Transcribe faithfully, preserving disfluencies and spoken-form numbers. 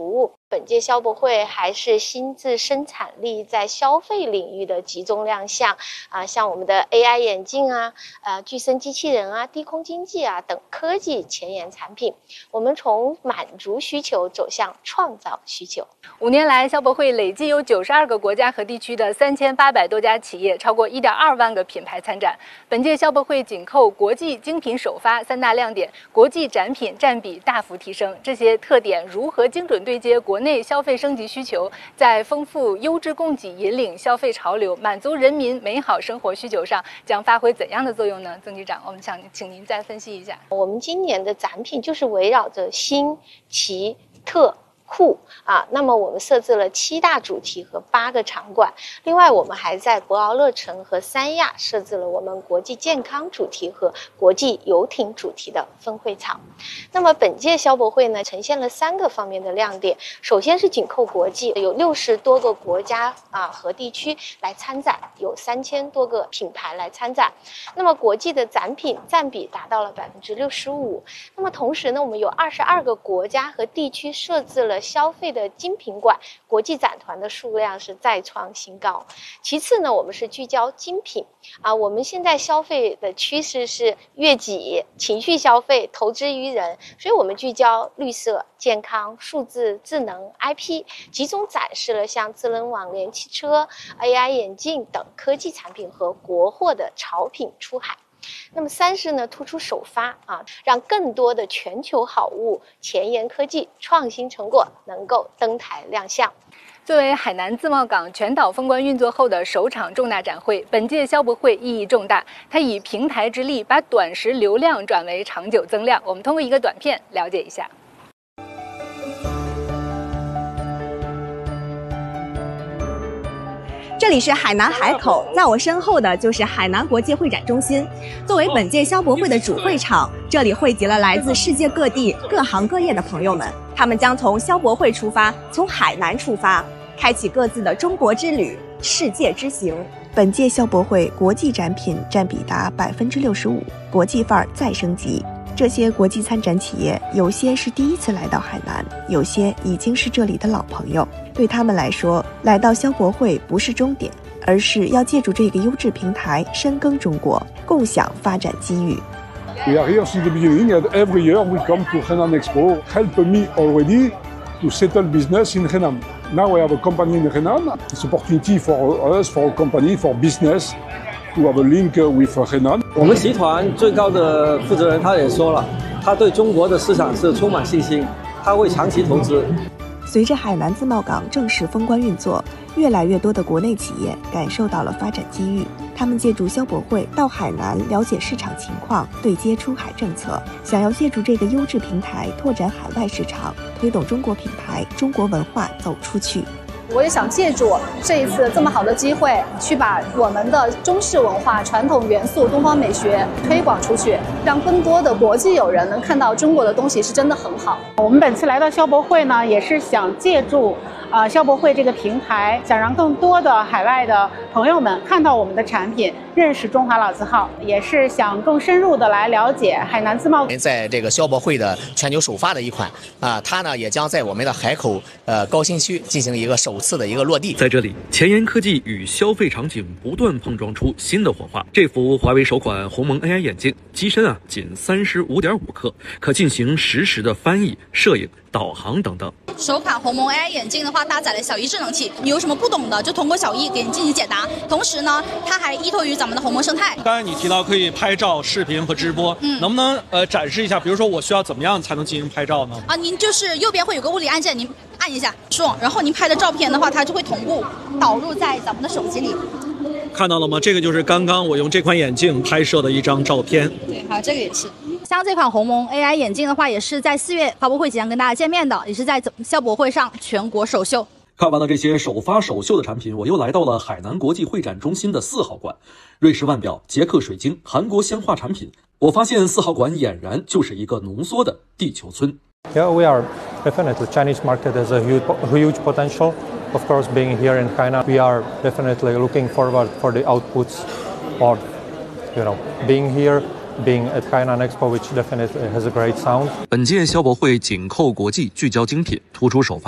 服务。本届消博会还是新自生产力在消费领域的集中亮相啊，像我们的 A I 眼镜啊、呃具身机器人啊、低空经济啊等科技前沿产品，我们从满足需求走向创造需求。 五年来，消博会累计有九十二个国家和地区的三千八百多家企业，超过一点二万个品牌参展。本届消博会紧扣国际精品首发三大亮点，国际展品占比大幅提升。这些特点如何精准对接国内消费升级需求，在丰富优质供给、引领消费潮流、满足人民美好生活需求上，将发挥怎样的作用呢？曾局长，我们想请您再分析一下。 我们今年的展品就是围绕着新、奇、特、酷啊，那么我们设置了七大主题和八个场馆，另外我们还在博鳌乐城和三亚设置了我们国际健康主题和国际游艇主题的分会场。那么本届消博会呢，呈现了三个方面的亮点。首先是紧扣国际，有六十多个国家啊和地区来参展，有三千多个品牌来参展。那么国际的展品占比达到了百分之六十五。那么同时呢，我们有二十二个国家和地区设置了消费的精品馆，国际展团的数量是再创新高。其次呢，我们是聚焦精品啊，我们现在消费的趋势是悦己、情绪消费、投资于人，所以我们聚焦绿色、健康、数字、智能、I P， 集中展示了像智能网联汽车、A I 眼镜等科技产品和国货的潮品出海。那么三是呢，突出首发啊，让更多的全球好物、前沿科技、创新成果能够登台亮相。 作为海南自贸港全岛封关运作后的首场重大展会，本届消博会意义重大。它以平台之力，把短时流量转为长久增量。我们通过一个短片了解一下。 这里是海南海口，在我身后的就是海南国际会展中心。作为本届消博会的主会场，这里汇集了来自世界各地各行各业的朋友们，他们将从消博会出发，从海南出发，开启各自的中国之旅、世界之行。 本届消博会国际展品占比达百分之六十五，国际范儿再升级。这些国际参展企业，有些是第一次来到海南，有些已经是这里的老朋友。对他们来说，来到消博会不是终点，而是要借助这个优质平台深耕中国，共享发展机遇。 We are here since the beginning, and every year we come to Henan Expo. Help me already to settle business in Henan. Now I have a company in Henan. It's an opportunity for us, for our company, for business, to have a link with Henan. 我们集团最高的负责人他也说了，他对中国的市场是充满信心，他会长期投资。 随着海南自贸港正式封关运作，越来越多的国内企业感受到了发展机遇。他们借助消博会到海南了解市场情况，对接出海政策，想要借助这个优质平台拓展海外市场，推动中国品牌、中国文化走出去。 我也想借助这一次这么好的机会，去把我们的中式文化、传统元素、东方美学推广出去，让更多的国际友人能看到中国的东西是真的很好。 我们本次来到消博会呢，也是想借助呃消博会这个平台，想让更多的海外的朋友们看到我们的产品，认识中华老字号，也是想更深入的来了解海南自贸。 在这个消博会的全球首发的一款啊，它呢也将在我们的海口呃高新区进行一个首次的一个落地。 在这里，前沿科技与消费场景不断碰撞出新的火花。这幅华为首款鸿蒙 A I 眼镜，机身啊仅三十五点五克，可进行实时的翻译、摄影、导航等等。 首款鸿蒙 A I 眼镜的话，搭载了小艺智能器，你有什么不懂的，就通过小艺给你进行解答。同时呢，它还依托于咱们的鸿蒙生态。 刚才你提到可以拍照、视频和直播，嗯，能不能呃展示一下？比如说我需要怎么样才能进行拍照呢？ 啊，您就是右边会有个物理按键，您按一下说，然后您拍的照片的话，它就会同步导入在咱们的手机里。 看到了吗？这个就是刚刚我用这款眼镜拍摄的一张照片。 对，还有这个也是。像这款鸿蒙 A I 眼镜的话，也是在四月发布会即将跟大家见面的，也是在消博会上全国首秀。 看完了这些首发首秀的产品，我又来到了海南国际会展中心的四号馆，瑞士腕表、捷克水晶、韩国香化产品。我发现四号馆俨然就是一个浓缩的地球村。 Yeah, we are definitely Chinese market has a huge, huge potential. Of course, being here in China, we are definitely looking forward for the outputs of, you know, being here.Being at Hainan Expo, which definitely has a great sound. 本届消博会紧扣国际，聚焦精品，突出首发。